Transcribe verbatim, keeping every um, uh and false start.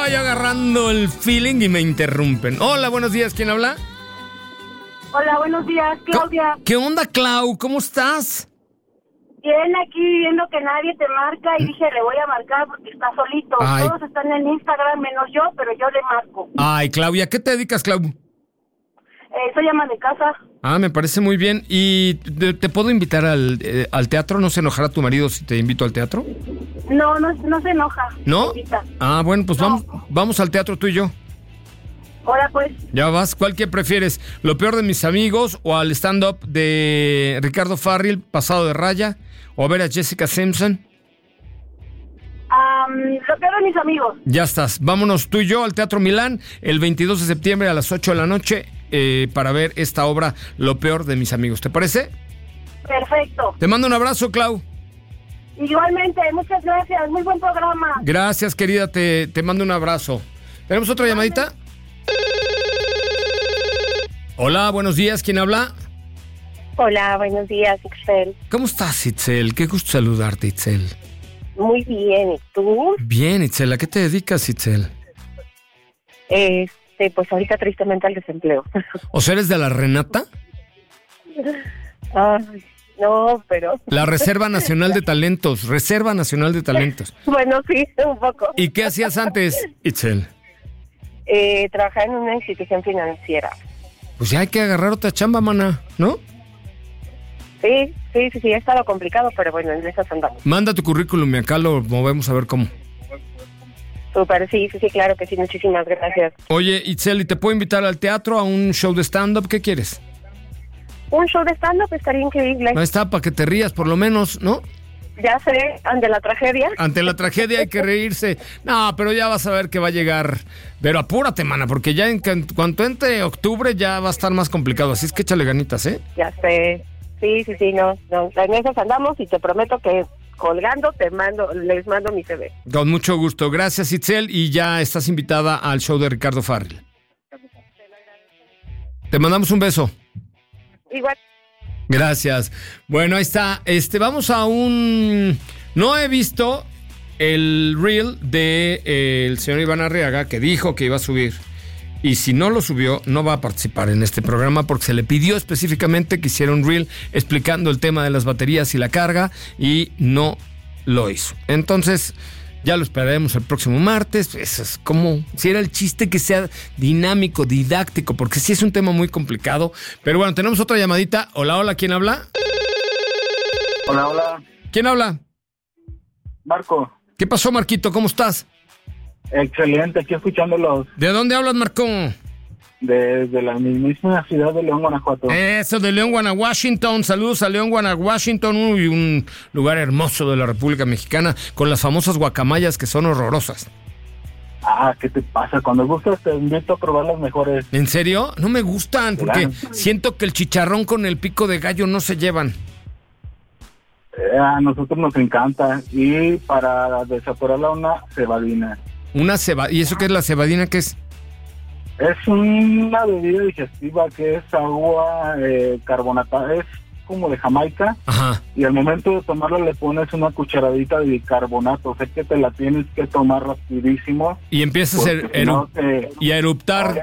estaba yo agarrando el feeling y me interrumpen. Hola, buenos días, ¿quién habla? Hola, buenos días, Claudia. ¿Qué onda, Clau? ¿Cómo estás? Bien, aquí viendo que nadie te marca y dije, le voy a marcar porque está solito. Ay. Todos están en Instagram menos yo, pero yo le marco. Ay, Claudia, ¿qué te dedicas, Clau? Eh, soy ama de casa. Ah, me parece muy bien. ¿Y te, te puedo invitar al, eh, al teatro? ¿No se enojará tu marido si te invito al teatro? No, no, no se enoja. ¿No? Invita. Ah, bueno, pues No. vamos, vamos al teatro tú y yo. Ahora pues, Ya vas, ¿cuál que prefieres? ¿Lo peor de mis amigos o al stand-up de Ricardo Farril, pasado de raya? ¿O a ver a Jessica Simpson? um, lo peor de mis amigos. Ya estás, vámonos tú y yo al Teatro Milán el veintidós de septiembre a las ocho de la noche eh, para ver esta obra, Lo peor de mis amigos. ¿Te parece? Perfecto. Te mando un abrazo, Clau. Igualmente, muchas gracias. Muy buen programa. Gracias, querida, te, te mando un abrazo. ¿Tenemos otra llamadita? Hola, buenos días, ¿quién habla? Hola, buenos días, Itzel. ¿Cómo estás, Itzel? Qué gusto saludarte, Itzel. Muy bien, ¿y tú? Bien, Itzel, ¿a qué te dedicas, Itzel? Este, pues ahorita tristemente al desempleo. ¿O sea, eres de la Renata? Ay, no, pero... La Reserva Nacional de Talentos, Reserva Nacional de Talentos. Bueno, sí, un poco. ¿Y qué hacías antes, Itzel? Eh, trabajaba en una institución financiera. Pues ya hay que agarrar otra chamba, mana, ¿no? Sí, sí, sí, sí, ha estado complicado, pero bueno, en esas andamos. Manda tu currículum y acá lo movemos a ver cómo. Súper, sí, sí, sí, claro que sí, muchísimas gracias. Oye, Itzel, ¿y te puedo invitar al teatro a un show de stand-up? ¿Qué quieres? Un show de stand-up estaría increíble. Ahí está, para que te rías por lo menos, ¿no? Ya sé, ante la tragedia. Ante la tragedia hay que reírse. No, pero ya vas a ver que va a llegar. Pero apúrate, mana, porque ya en cuanto entre octubre ya va a estar más complicado. Así es que échale ganitas, ¿eh? Ya sé. Sí, sí, sí, no, no. En esas andamos y te prometo que colgando te mando, les mando mi C V. Con mucho gusto. Gracias, Itzel, y ya estás invitada al show de Ricardo Farril. Te mandamos un beso. Igual. Gracias. Bueno, ahí está. Este, vamos a un... No he visto el reel de eh, el señor Iván Arriaga, que dijo que iba a subir. Y si no lo subió, no va a participar en este programa porque se le pidió específicamente que hiciera un reel explicando el tema de las baterías y la carga y no lo hizo. Entonces, ya lo esperaremos el próximo martes. Eso es como si era el chiste que sea dinámico, didáctico, porque sí es un tema muy complicado. Pero bueno, tenemos otra llamadita. Hola, hola, ¿quién habla? Hola, hola. ¿Quién habla? Marco. ¿Qué pasó, Marquito? ¿Cómo estás? Excelente, aquí escuchándolos. ¿De dónde hablas, Marco? Desde la mismísima ciudad de León, Guanajuato. Eso, de León, Guanajuato, Washington. Saludos a León, Guanajuato, Washington. Uy, un lugar hermoso de la República Mexicana, con las famosas guacamayas que son horrorosas. Ah, ¿qué te pasa? Cuando gustas te invito a probar las mejores. ¿En serio? No me gustan, porque Claro. siento que el chicharrón con el pico de gallo no se llevan. Eh, a nosotros nos encanta. Y para desatorarla una cebadina. Una ceba... ¿Y eso qué es la cebadina? ¿Qué es? Es una bebida digestiva que es agua eh, carbonatada, es como de Jamaica. Ajá. Y al momento de tomarla le pones una cucharadita de bicarbonato. O sea que te la tienes que tomar rapidísimo. Y empiezas a, porque si eru- no te- y a eruptar